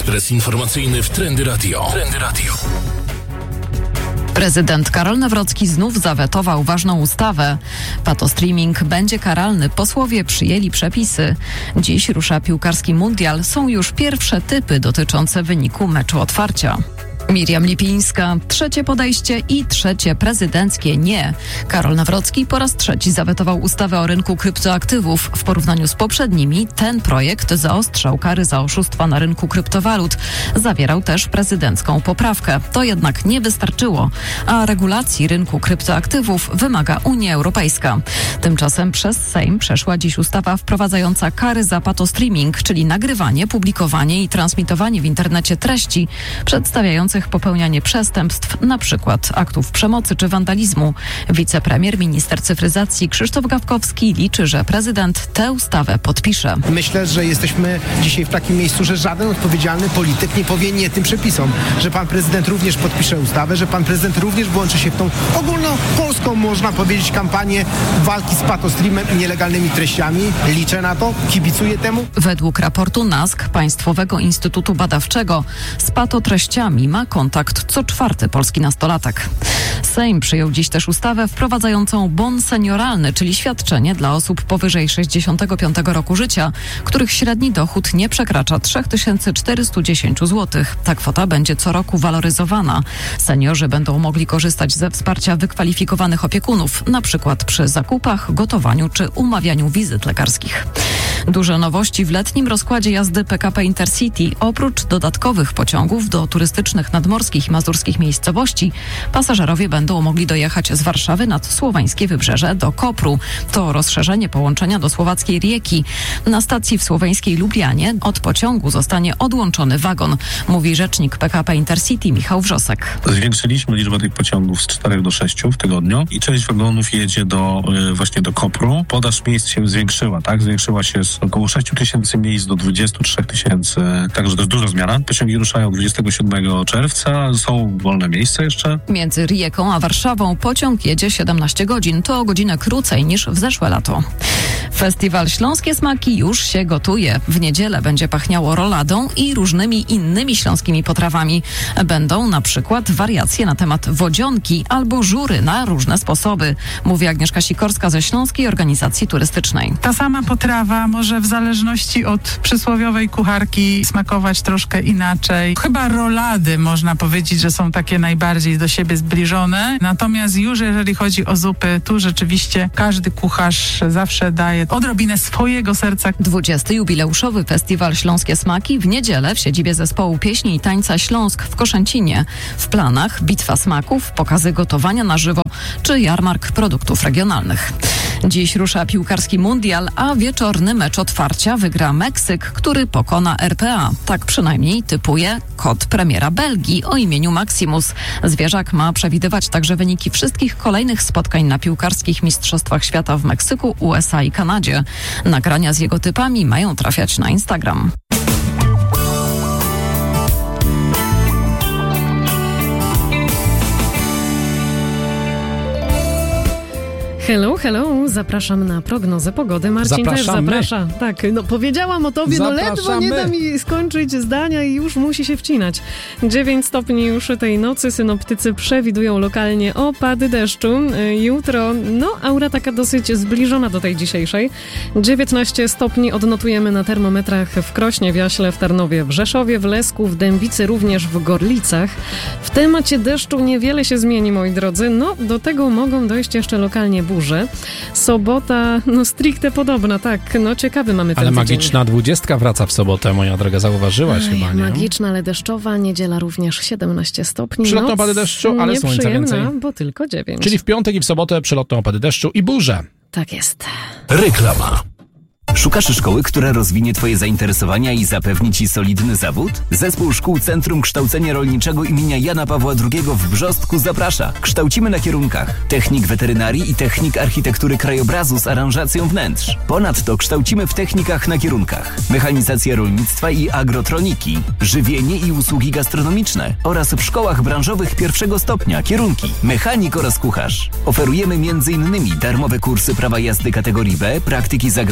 Ekspres informacyjny w Trendy Radio. Prezydent Karol Nawrocki znów zawetował ważną ustawę. Patostreaming będzie karalny. Posłowie przyjęli przepisy. Dziś rusza piłkarski mundial. Są już pierwsze typy dotyczące wyniku meczu otwarcia. Miriam Lipińska, trzecie podejście i trzecie prezydenckie nie. Karol Nawrocki po raz trzeci zawetował ustawę o rynku kryptoaktywów. W porównaniu z poprzednimi ten projekt zaostrzał kary za oszustwa na rynku kryptowalut. Zawierał też prezydencką poprawkę. To jednak nie wystarczyło, a regulacji rynku kryptoaktywów wymaga Unia Europejska. Tymczasem przez Sejm przeszła dziś ustawa wprowadzająca kary za patostreaming, czyli nagrywanie, publikowanie i transmitowanie w internecie treści przedstawiających popełnianie przestępstw, na przykład aktów przemocy czy wandalizmu. Wicepremier, minister cyfryzacji Krzysztof Gawkowski liczy, że prezydent tę ustawę podpisze. Myślę, że jesteśmy dzisiaj w takim miejscu, że żaden odpowiedzialny polityk nie powie nie tym przepisom, że pan prezydent również podpisze ustawę, że pan prezydent również włączy się w tą ogólnopolską, można powiedzieć, kampanię walki z patostreamem i nielegalnymi treściami. Liczę na to, kibicuję temu. Według raportu NASK, Państwowego Instytutu Badawczego, z patotreściami ma kontakt co czwarty polski nastolatek. Sejm przyjął dziś też ustawę wprowadzającą bon senioralny, czyli świadczenie dla osób powyżej 65 roku życia, których średni dochód nie przekracza 3410 zł. Ta kwota będzie co roku waloryzowana. Seniorzy będą mogli korzystać ze wsparcia wykwalifikowanych opiekunów, na przykład przy zakupach, gotowaniu czy umawianiu wizyt lekarskich. Duże nowości w letnim rozkładzie jazdy PKP Intercity. Oprócz dodatkowych pociągów do turystycznych nadmorskich i mazurskich miejscowości, pasażerowie będą mogli dojechać z Warszawy nad słoweńskie wybrzeże do Kopru. To rozszerzenie połączenia do słowackiej Rijeki. Na stacji w słoweńskiej Lublianie od pociągu zostanie odłączony wagon, mówi rzecznik PKP Intercity Michał Wrzosek. Zwiększyliśmy liczbę tych pociągów z 4 do 6 w tygodniu i część wagonów jedzie właśnie do Kopru. Podaż miejsc się zwiększyła, tak? Zwiększyła się z około 6 tysięcy miejsc do 23 tysięcy, także to jest duża zmiana. Pociągi ruszają 27 czerwca, są wolne miejsca jeszcze. Między Rijeką a Warszawą pociąg jedzie 17 godzin. To o godzinę krócej niż w zeszłe lato. Festiwal Śląskie Smaki już się gotuje. W niedzielę będzie pachniało roladą i różnymi innymi śląskimi potrawami. Będą na przykład wariacje na temat wodzionki albo żury na różne sposoby, mówi Agnieszka Sikorska ze Śląskiej Organizacji Turystycznej. Ta sama potrawa może w zależności od przysłowiowej kucharki smakować troszkę inaczej. Chyba rolady można powiedzieć, że są takie najbardziej do siebie zbliżone. Natomiast już jeżeli chodzi o zupy, tu rzeczywiście każdy kucharz zawsze daje odrobinę swojego serca. 20. jubileuszowy Festiwal Śląskie Smaki w niedzielę w siedzibie zespołu pieśni i tańca Śląsk w Koszęcinie. W planach bitwa smaków, pokazy gotowania na żywo czy jarmark produktów regionalnych. Dziś rusza piłkarski mundial, a wieczorny mecz otwarcia wygra Meksyk, który pokona RPA. Tak przynajmniej typuje kot premiera Belgii o imieniu Maximus. Zwierzak ma przewidywać także wyniki wszystkich kolejnych spotkań na piłkarskich mistrzostwach świata w Meksyku, USA i Kanadzie. Nagrania z jego typami mają trafiać na Instagram. Hello, zapraszam na prognozę pogody. Marcin też zaprasza. Tak, powiedziałam o tobie, ledwo nie da mi skończyć zdania i już musi się wcinać. 9 stopni już tej nocy. Synoptycy przewidują lokalnie opady deszczu. Jutro, aura taka dosyć zbliżona do tej dzisiejszej. 19 stopni odnotujemy na termometrach w Krośnie, w Jaśle, w Tarnowie, w Rzeszowie, w Lesku, w Dębicy, również w Gorlicach. W temacie deszczu niewiele się zmieni, moi drodzy. Do tego mogą dojść jeszcze lokalnie burze. Sobota, stricte podobna, tak. Ciekawy mamy ten Ale tydzień. magiczna 20 wraca w sobotę, moja droga, zauważyłaś chyba, nie? Magiczna, ale deszczowa, niedziela również 17 stopni. Przelotne opady deszczu, ale słońca więcej. Bo tylko 9. Czyli w piątek i w sobotę przelotne opady deszczu i burze. Tak jest. Reklama. Szukasz szkoły, która rozwinie Twoje zainteresowania i zapewni Ci solidny zawód? Zespół Szkół Centrum Kształcenia Rolniczego imienia Jana Pawła II w Brzostku zaprasza. Kształcimy na kierunkach technik weterynarii i technik architektury krajobrazu z aranżacją wnętrz. Ponadto kształcimy w technikach na kierunkach mechanizacja rolnictwa i agrotroniki, żywienie i usługi gastronomiczne oraz w szkołach branżowych pierwszego stopnia kierunki mechanik oraz kucharz. Oferujemy m.in. darmowe kursy prawa jazdy kategorii B, praktyki zagraniczne,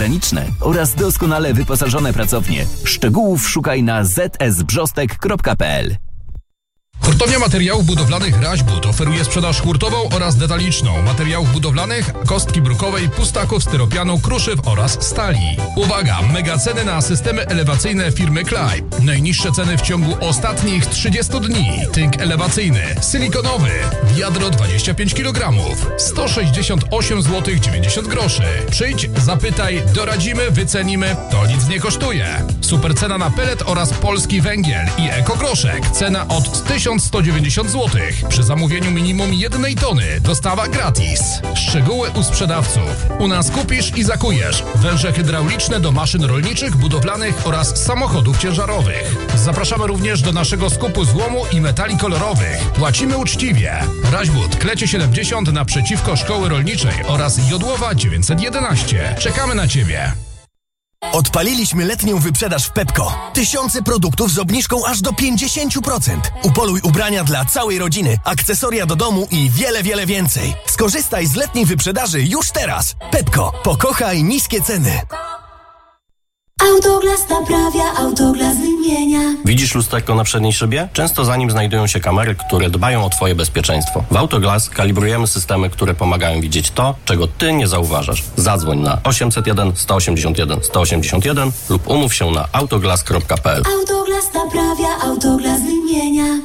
oraz doskonale wyposażone pracownie. Szczegółów szukaj na zsbrzostek.pl. Hurtownia Materiałów Budowlanych Raźbud oferuje sprzedaż hurtową oraz detaliczną materiałów budowlanych, kostki brukowej, pustaków, styropianu, kruszyw oraz stali. Uwaga! Mega ceny na systemy elewacyjne firmy Klaj. Najniższe ceny w ciągu ostatnich 30 dni. Tynk elewacyjny, silikonowy, wiadro 25 kg, 168 zł 90 groszy. Przyjdź, zapytaj, doradzimy, wycenimy, to nic nie kosztuje. Super cena na pelet oraz polski węgiel i ekogroszek. Cena od 1190 zł. Przy zamówieniu minimum 1 tony. Dostawa gratis. Szczegóły u sprzedawców. U nas kupisz i zakujesz. Węże hydrauliczne do maszyn rolniczych, budowlanych oraz samochodów ciężarowych. Zapraszamy również do naszego skupu złomu i metali kolorowych. Płacimy uczciwie. Raźbud, Klecie 70 naprzeciwko Szkoły Rolniczej oraz Jodłowa 911. Czekamy na Ciebie. Odpaliliśmy letnią wyprzedaż w Pepco. Tysiące produktów z obniżką aż do 50%. Upoluj ubrania dla całej rodziny, akcesoria do domu i wiele, wiele więcej. Skorzystaj z letniej wyprzedaży już teraz. Pepco. Pokochaj niskie ceny. Autoglas naprawia, Autoglas wymienia. Widzisz lusterko na przedniej szybie? Często za nim znajdują się kamery, które dbają o Twoje bezpieczeństwo. W Autoglas kalibrujemy systemy, które pomagają widzieć to, czego Ty nie zauważasz. Zadzwoń na 801 181 181 lub umów się na autoglas.pl. Autoglas naprawia, Autoglas wymienia.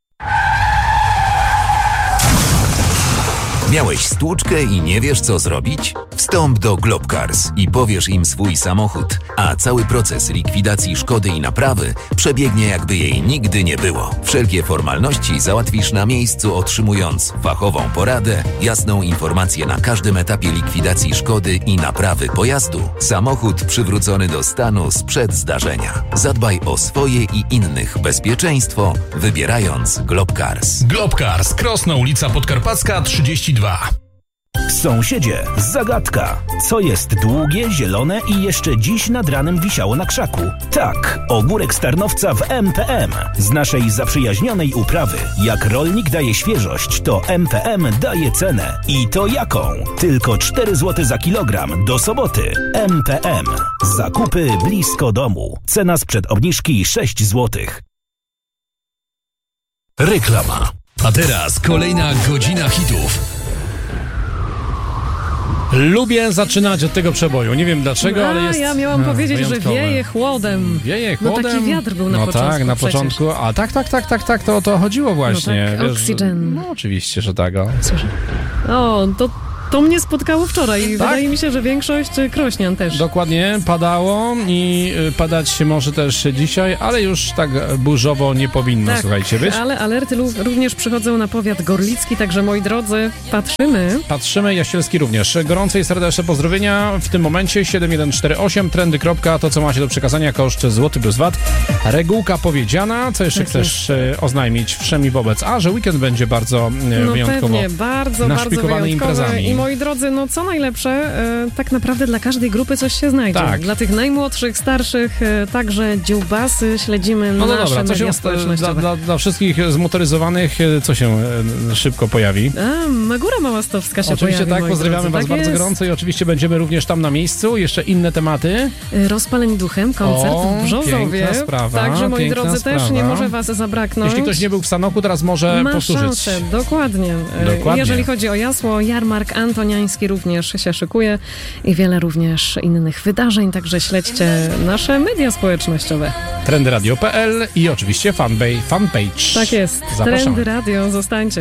Miałeś stłuczkę i nie wiesz, co zrobić? Wstąp do Globcars i powiesz im swój samochód, a cały proces likwidacji szkody i naprawy przebiegnie, jakby jej nigdy nie było. Wszelkie formalności załatwisz na miejscu, otrzymując fachową poradę, jasną informację na każdym etapie likwidacji szkody i naprawy pojazdu. Samochód przywrócony do stanu sprzed zdarzenia. Zadbaj o swoje i innych bezpieczeństwo, wybierając Globcars. Globcars, Krosno, ulica Podkarpacka 32. Sąsiedzie, zagadka. Co jest długie, zielone i jeszcze dziś nad ranem wisiało na krzaku? Tak, ogórek z Tarnowca w MPM. Z naszej zaprzyjaźnionej uprawy. Jak rolnik daje świeżość, to MPM daje cenę. I to jaką? Tylko 4 zł za kilogram do soboty. MPM. Zakupy blisko domu. Cena sprzed obniżki 6 zł. Reklama. A teraz kolejna godzina hitów. Lubię zaczynać od tego przeboju. Nie wiem dlaczego, ale jest. Ja miałam powiedzieć, wyjątkowe. że wieje chłodem. Wieje chłodem. No taki wiatr był na początku. No tak, na przecież. początku. A tak, to o to chodziło właśnie. No tak, Oxygen. No oczywiście, że tak. O, to mnie spotkało wczoraj i tak? wydaje mi się, że większość krośnian też. Dokładnie, padało i padać może też dzisiaj, ale już tak burzowo nie powinno, tak, słuchajcie, być. Ale alerty również przychodzą na powiat gorlicki, także moi drodzy, patrzymy. Jaścielski również. Gorące i serdeczne pozdrowienia w tym momencie 7148 trendy. To co macie do przekazania, koszt złoty plus VAT. Regułka powiedziana. Co jeszcze chcesz oznajmić wszem i wobec? A, że weekend będzie bardzo wyjątkowo pewnie, bardzo naszpikowany imprezami. I moi drodzy, no co najlepsze, tak naprawdę dla każdej grupy coś się znajdzie. Tak. Dla tych najmłodszych, starszych, także dziełbasy, śledzimy nasze media społecznościowe. Dla wszystkich zmotoryzowanych, co się szybko pojawi? Magura Małastowska się oczywiście pojawi. Tak, pozdrawiamy was bardzo gorąco i oczywiście będziemy również tam na miejscu. Jeszcze inne tematy. Rozpaleń duchem, koncert w Brzozowie. Piękna sprawa, także moi drodzy, też nie może was zabraknąć. Jeśli ktoś nie był w Sanoku, teraz może powtórzyć. Ma szansę, dokładnie. Jeżeli chodzi o Jasło, jarmark antoniański również się szykuje i wiele również innych wydarzeń, także śledźcie nasze media społecznościowe. Trendyradio.pl i oczywiście fanpage. Tak jest. Zapraszamy. Trendy Radio, zostańcie.